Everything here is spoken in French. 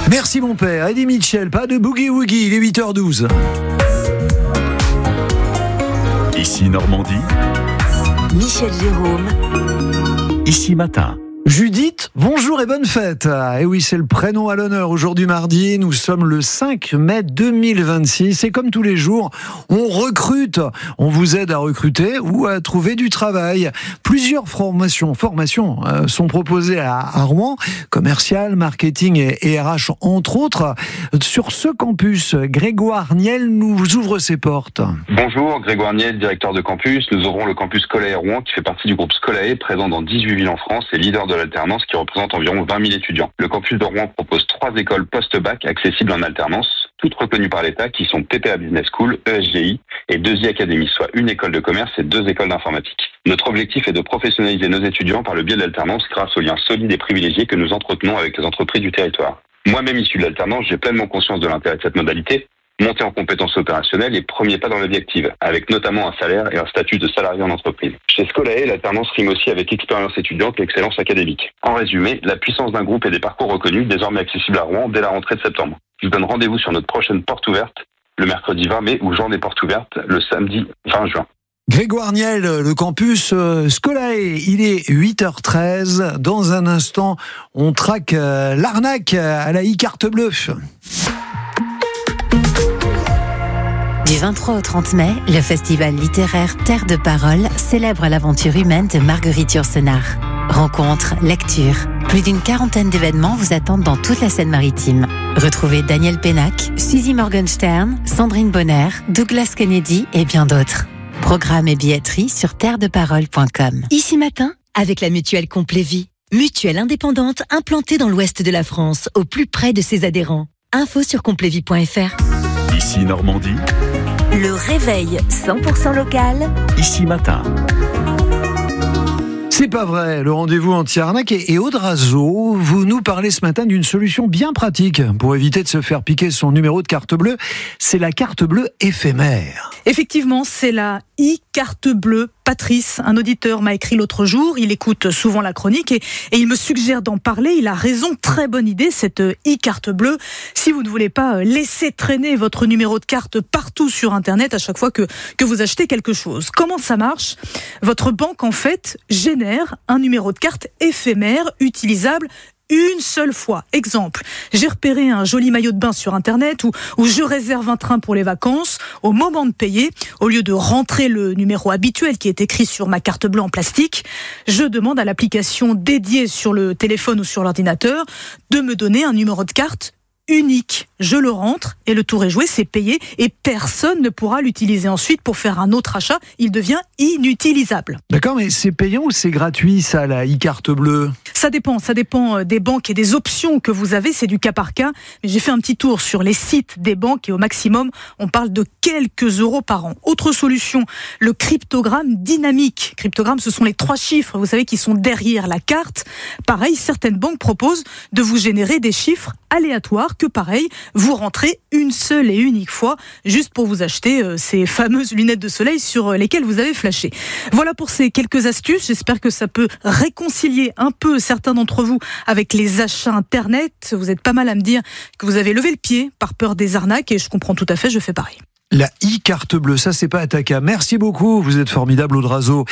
Merci mon père. Eddie Mitchell, pas de boogie-woogie, il est 8h12. Ici Normandie, Michel Jérôme. Ici Matin. Judith, bonjour et bonne fête. Et oui, c'est le prénom à l'honneur aujourd'hui mardi. Nous sommes le 5 mai 2026 et comme tous les jours, on recrute. On vous aide à recruter ou à trouver du travail. Plusieurs formations sont proposées à Rouen, commercial, marketing et RH entre autres. Sur ce campus, Grégoire Niel nous ouvre ses portes. Bonjour, Grégoire Niel, directeur de campus. Nous ouvrons le campus Scolae Rouen qui fait partie du groupe Scolae, présent dans 18 villes en France et leader de l'alternance qui représente environ 20 000 étudiants. Le campus de Rouen propose 3 écoles post-bac accessibles en alternance, toutes reconnues par l'État qui sont PPA Business School, ESGI et 2i Academy, soit une école de commerce et 2 écoles d'informatique. Notre objectif est de professionnaliser nos étudiants par le biais de l'alternance grâce aux liens solides et privilégiés que nous entretenons avec les entreprises du territoire. Moi-même issu de l'alternance, j'ai pleinement conscience de l'intérêt de cette modalité. Monter en compétences opérationnelles et premier pas dans la vie active, avec notamment un salaire et un statut de salarié en entreprise. Chez Scolae, l'alternance rime aussi avec expérience étudiante et excellence académique. En résumé, la puissance d'un groupe et des parcours reconnus, désormais accessibles à Rouen dès la rentrée de septembre. Je vous donne rendez-vous sur notre prochaine porte ouverte, le mercredi 20 mai, ou jour des portes ouvertes, le samedi 20 juin. Grégoire Niel, le campus Scolae, il est 8h13. Dans un instant, on traque l'arnaque à la e-carte bleue. Du 23 au 30 mai, le festival littéraire Terre de Parole célèbre l'aventure humaine de Marguerite Yourcenar. Rencontres, lectures, plus d'une 40aine d'événements vous attendent dans toute la Seine-Maritime. Retrouvez Daniel Pénac, Suzy Morgenstern, Sandrine Bonner, Douglas Kennedy et bien d'autres. Programme et billetterie sur terredeparole.com. Ici Matin, avec la mutuelle Complet Vie. Mutuelle indépendante implantée dans l'ouest de la France, au plus près de ses adhérents. Info sur completvie.fr. Ici Normandie, Le réveil 100% local. Ici Matin. C'est pas vrai, le rendez-vous anti-arnaque et Audrazo, vous nous parlez ce matin d'une solution bien pratique pour éviter de se faire piquer son numéro de carte bleue. C'est la carte bleue éphémère. Effectivement, c'est la e-carte bleue. Patrice, un auditeur, m'a écrit l'autre jour. Il écoute souvent la chronique et il me suggère d'en parler. Il a raison, très bonne idée, cette e-carte bleue. Si vous ne voulez pas laisser traîner votre numéro de carte partout sur Internet à chaque fois que vous achetez quelque chose. Comment ça marche ? Votre banque, en fait, génère un numéro de carte éphémère, utilisable une seule fois. Exemple, j'ai repéré un joli maillot de bain sur Internet où je réserve un train pour les vacances. Au moment de payer, au lieu de rentrer le numéro habituel qui est écrit sur ma carte bleue en plastique, je demande à l'application dédiée sur le téléphone ou sur l'ordinateur de me donner un numéro de carte unique. Je le rentre et le tour est joué, c'est payé et personne ne pourra l'utiliser ensuite pour faire un autre achat. Il devient inutilisable. D'accord, mais c'est payant ou c'est gratuit ça, la e-carte bleue ? Ça dépend des banques et des options que vous avez, c'est du cas par cas. Mais j'ai fait un petit tour sur les sites des banques et au maximum, on parle de quelques euros par an. Autre solution, le cryptogramme dynamique. Cryptogramme, ce sont les 3 chiffres, vous savez, qui sont derrière la carte. Pareil, certaines banques proposent de vous générer des chiffres aléatoires que pareil, vous rentrez une seule et unique fois juste pour vous acheter ces fameuses lunettes de soleil sur lesquelles vous avez flashé. Voilà pour ces quelques astuces. J'espère que ça peut réconcilier un peu certains d'entre vous avec les achats Internet. Vous êtes pas mal à me dire que vous avez levé le pied par peur des arnaques et je comprends tout à fait, je fais pareil. La e-carte bleue, ça c'est pas Ataka. Merci beaucoup, vous êtes formidable Audrazo.